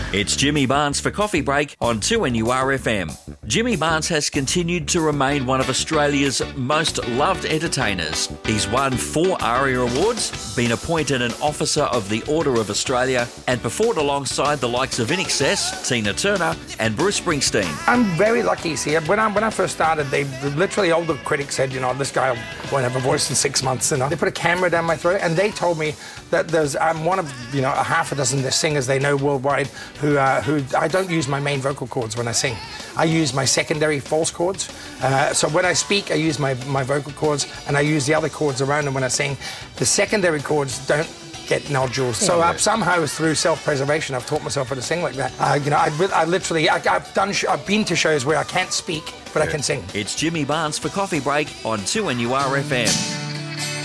It's Jimmy Barnes for Coffee Break on 2NURFM. Jimmy Barnes has continued to remain one of Australia's most loved entertainers. He's won 4 ARIA Awards, been appointed an Officer of the Order of Australia, and performed alongside the likes of INXS, Tina Turner, and Bruce Springsteen. I'm very lucky. See, when I first started, they literally, all the critics said, this guy won't have a voice in 6 months. They put a camera down my throat, and they told me that I'm one of a half a dozen singers they know worldwide who I don't use my main vocal cords when I sing. I use my secondary false chords. So when I speak, I use my vocal cords, and I use the other chords around them when I sing. The secondary chords don't get nodules. So somehow through self-preservation, I've taught myself how to sing like that. I've been to shows where I can't speak, but I can sing. It's Jimmy Barnes for Coffee Break on 2NURFM.